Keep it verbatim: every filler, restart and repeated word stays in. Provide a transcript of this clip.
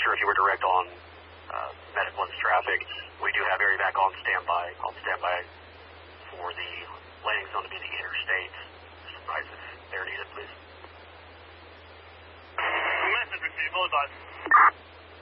sure if you were direct on uh, medical and traffic. We do have AirEvac on standby, on standby for the landing zone to be the interstate.